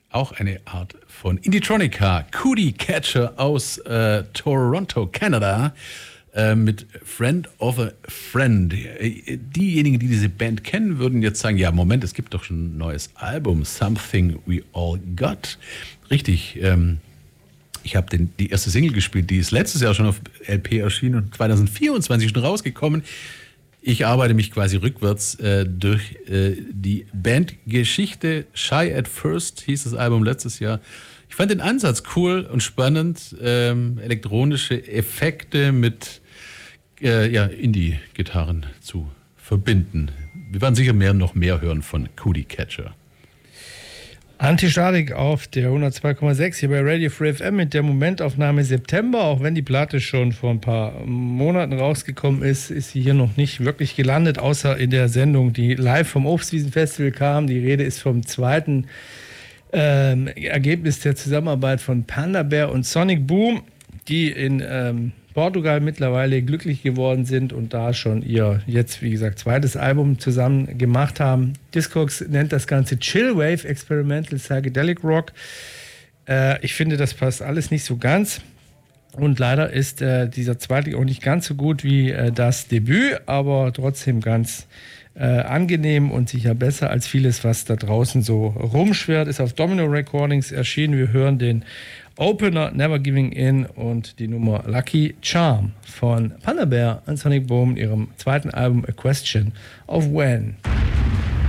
auch eine Art von Indie-Tronica. Cootie Catcher aus Toronto, Kanada. Mit Friend of a Friend. Diejenigen, die diese Band kennen, würden jetzt sagen, ja, Moment, es gibt doch schon ein neues Album, Something We All Got. Richtig, ich habe die erste Single gespielt, die ist letztes Jahr schon auf LP erschienen und 2024 schon rausgekommen. Ich arbeite mich quasi rückwärts durch die Bandgeschichte. Shy at First hieß das Album letztes Jahr. Ich fand den Ansatz cool und spannend, elektronische Effekte mit Indie-Gitarren zu verbinden. Wir werden sicher noch mehr hören von Cootie Catcher. Antistatik auf der 102,6 hier bei Radio Free FM mit der Momentaufnahme September. Auch wenn die Platte schon vor ein paar Monaten rausgekommen ist, ist sie hier noch nicht wirklich gelandet, außer in der Sendung, die live vom Obstwiesenfestival kam. Die Rede ist vom zweiten Ergebnis der Zusammenarbeit von Panda Bear und Sonic Boom, die in Portugal mittlerweile glücklich geworden sind und da schon ihr jetzt, wie gesagt, zweites Album zusammen gemacht haben. Discogs nennt das Ganze Chillwave Experimental Psychedelic Rock. Ich finde, das passt alles nicht so ganz. Und leider ist dieser zweite auch nicht ganz so gut wie das Debüt, aber trotzdem ganz angenehm und sicher besser als vieles, was da draußen so rumschwirrt. Ist auf Domino Recordings erschienen. Wir hören den Opener Never Giving In und die Nummer Lucky Charm von Panda Bear und Sonic Boom, ihrem zweiten Album A Question of When.